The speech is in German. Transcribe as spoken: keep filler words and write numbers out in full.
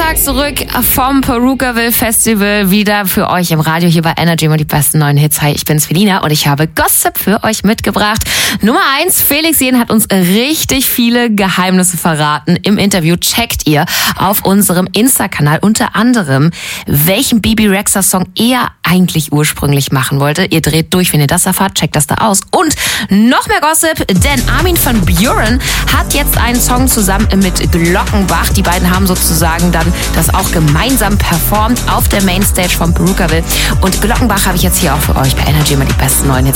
Montag zurück vom Perukaville Festival, wieder für euch im Radio hier bei Energy und die besten neuen Hits. Hi, ich bin's Felina und ich habe Gossip für euch mitgebracht. Nummer eins, Felix Jähn hat uns richtig viele Geheimnisse verraten. Im Interview checkt ihr auf unserem Insta-Kanal unter anderem, welchen Bebe Rexha-Song er eigentlich ursprünglich machen wollte. Ihr dreht durch, wenn ihr das erfahrt, checkt das da aus. Und noch mehr Gossip, denn Armin van Buuren hat jetzt einen Song zusammen mit Glockenbach. Die beiden haben sozusagen dann das auch gemeinsam performt auf der Mainstage von Perukaville. Und Glockenbach habe ich jetzt hier auch für euch bei Energy immer die besten neuen Hits.